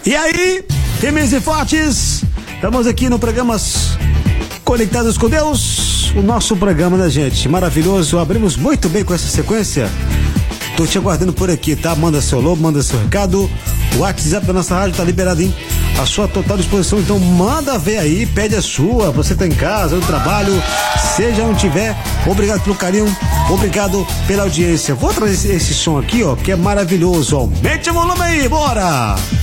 E aí, firmes e fortes, estamos aqui no programa Conectados com Deus, o nosso programa, né, gente? Maravilhoso, abrimos muito bem com essa sequência. Tô te aguardando por aqui, tá? Manda seu alô, manda seu recado. O WhatsApp da nossa rádio tá liberado, hein? A sua total disposição, então manda ver aí, pede a sua. Você tá em casa, no trabalho, seja onde tiver. Obrigado pelo carinho, obrigado pela audiência. Vou trazer esse som aqui, ó, que é maravilhoso. Aumente o volume aí, bora!